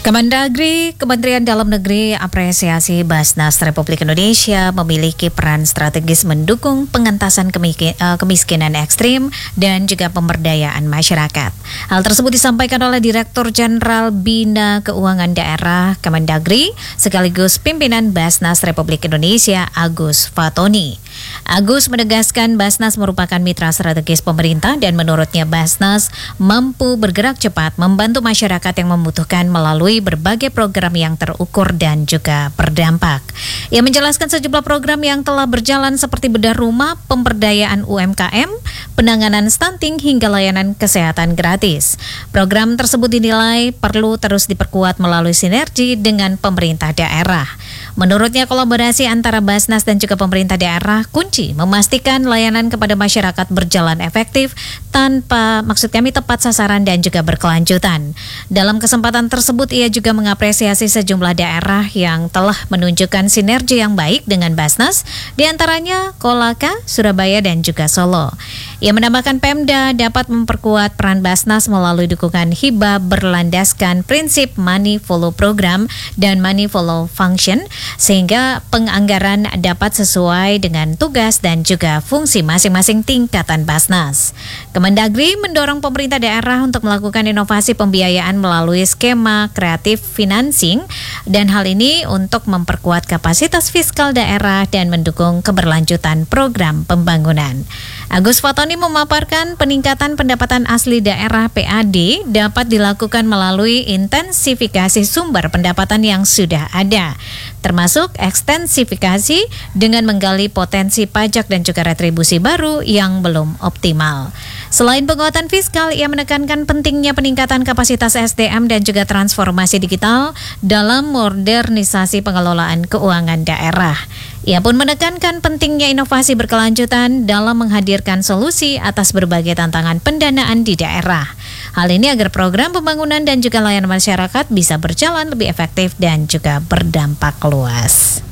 Kemendagri, Kementerian Dalam Negeri apresiasi Basnas Republik Indonesia memiliki peran strategis mendukung pengentasan kemiskinan ekstrim dan juga pemberdayaan masyarakat. Hal tersebut disampaikan oleh Direktur Jenderal Bina Keuangan Daerah Kemendagri sekaligus pimpinan Basnas Republik Indonesia Agus Fatoni. Agus menegaskan Basnas merupakan mitra strategis pemerintah dan menurutnya Basnas mampu bergerak cepat membantu masyarakat yang membutuhkan melalui berbagai program yang terukur dan juga berdampak. Ia menjelaskan sejumlah program yang telah berjalan seperti bedah rumah, pemberdayaan UMKM, penanganan stunting hingga layanan kesehatan gratis. Program tersebut dinilai perlu terus diperkuat melalui sinergi dengan pemerintah daerah. Menurutnya kolaborasi antara Basnas dan juga pemerintah daerah kunci memastikan layanan kepada masyarakat berjalan efektif tanpa tepat sasaran dan juga berkelanjutan. Dalam kesempatan tersebut ia juga mengapresiasi sejumlah daerah yang telah menunjukkan sinergi yang baik dengan Basnas, diantaranya Kolaka, Surabaya dan juga Solo. Ia menambahkan Pemda dapat memperkuat peran Basnas melalui dukungan hibah berlandaskan prinsip money follow program dan money follow function sehingga penganggaran dapat sesuai dengan tugas dan juga fungsi masing-masing tingkatan Basnas. Kemendagri mendorong pemerintah daerah untuk melakukan inovasi pembiayaan melalui skema kreatif financing dan hal ini untuk memperkuat kapasitas fiskal daerah dan mendukung keberlanjutan program pembangunan. Agus Fatoni memaparkan peningkatan pendapatan asli daerah PAD dapat dilakukan melalui intensifikasi sumber pendapatan yang sudah ada, termasuk ekstensifikasi dengan menggali potensi pajak dan juga retribusi baru yang belum optimal. Selain penguatan fiskal, ia menekankan pentingnya peningkatan kapasitas SDM dan juga transformasi digital dalam modernisasi pengelolaan keuangan daerah. Ia pun menekankan pentingnya inovasi berkelanjutan dalam menghadirkan solusi atas berbagai tantangan pendanaan di daerah. Hal ini agar program pembangunan dan juga layanan masyarakat bisa berjalan lebih efektif dan juga berdampak luas.